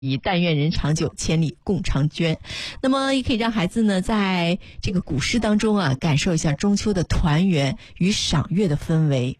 但愿人长久，千里共婵娟。那么也可以让孩子呢，在这个古诗当中啊，感受一下中秋的团圆与赏月的氛围。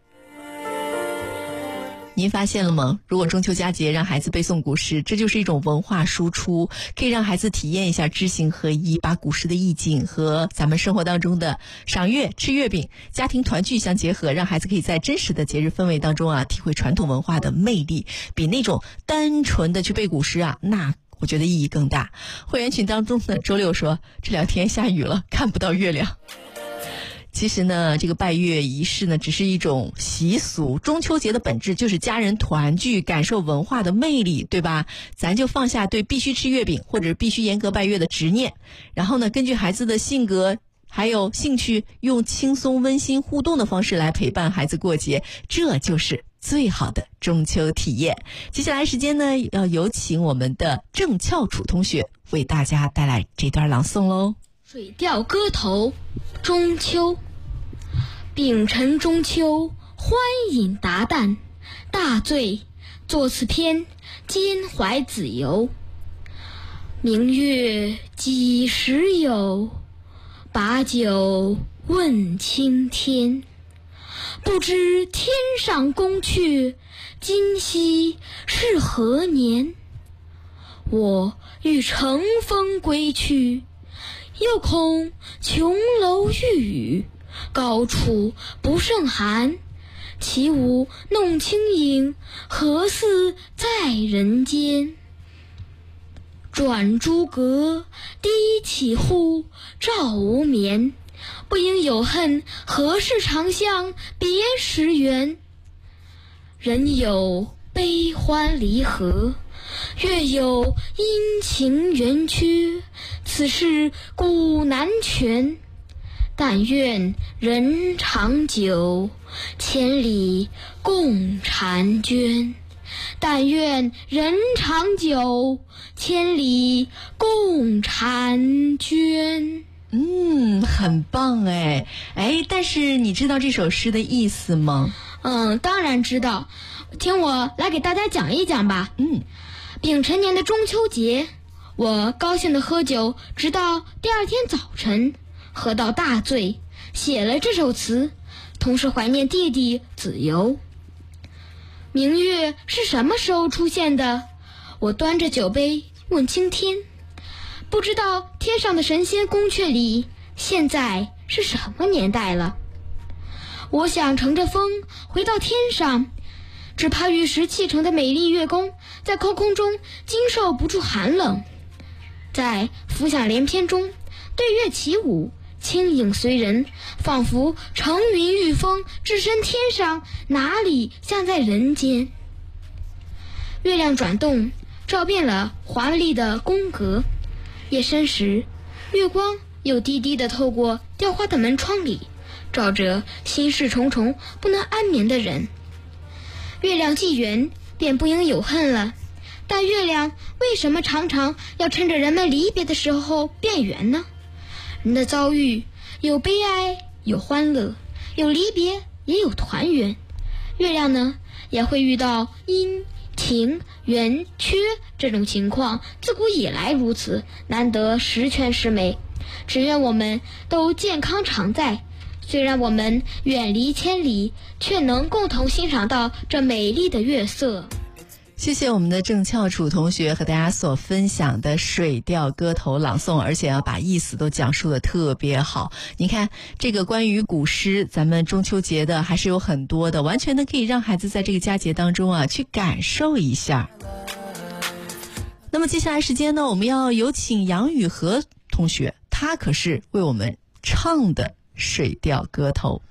您发现了吗？如果中秋佳节让孩子背诵古诗，这就是一种文化输出，可以让孩子体验一下知行合一，把古诗的意境和咱们生活当中的赏月、吃月饼、家庭团聚相结合，让孩子可以在真实的节日氛围当中啊，体会传统文化的魅力，比那种单纯的去背古诗啊，那我觉得意义更大。会员群当中呢，周六说这2天下雨了，看不到月亮。其实呢，这个拜月仪式呢，只是一种习俗。中秋节的本质就是家人团聚，感受文化的魅力，对吧？咱就放下对必须吃月饼或者必须严格拜月的执念，然后呢，根据孩子的性格还有兴趣，用轻松温馨互动的方式来陪伴孩子过节，这就是最好的中秋体验。接下来时间呢，要有请我们的郑翘楚同学为大家带来这段朗诵喽。 水调歌头，中秋。丙辰中秋，欢饮达旦，大醉作此篇，兼怀子由。明月几时有？把酒问青天。不知天上宫阙，今夕是何年？我欲乘风归去，又恐琼楼玉宇，高处不胜寒。起舞弄清影，何似在人间？转朱阁，低绮户，照无眠。不应有恨，何事长向别时圆？人有悲欢离合，月有阴晴圆缺，此事古难全。但愿人长久，千里共婵娟。但愿人长久，千里共婵娟。 很棒哎，但是你知道这首诗的意思吗？ 当然知道，听我来给大家讲一讲吧。丙辰年的中秋节，我高兴地喝酒，直到第2天早晨，喝到大醉，写了这首词，同时怀念弟弟子由。明月是什么时候出现的？我端着酒杯问青天，不知道天上的神仙宫阙里现在是什么年代了。我想乘着风回到天上，只怕玉石砌成的美丽月宫在高空中经受不住寒冷，在浮想联翩中对月起舞，轻影随人，仿佛乘云御风，置身天上，哪里像在人间？月亮转动，照遍了华丽的宫阁。夜深时，月光又低低地透过雕花的门窗里，照着心事重重不能安眠的人。月亮既圆，便不应有恨了，但月亮为什么常常要趁着人们离别的时候变圆呢？人的遭遇有悲哀，有欢乐，有离别，也有团圆。月亮呢，也会遇到阴晴圆缺这种情况，自古以来如此，难得十全十美。只愿我们都健康常在，虽然我们远离千里，却能共同欣赏到这美丽的月色。 谢谢我们的郑翘楚同学和大家所分享的水调歌头朗诵，而且把意思都讲述的特别好。你看这个关于古诗，咱们中秋节的还是有很多的，完全的可以让孩子在这个佳节当中啊去感受一下。那么接下来时间呢，我们要有请杨雨禾同学，他可是为我们唱的水调歌头。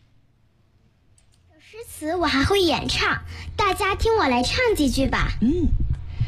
诗词我还会演唱，大家听我来唱几句吧。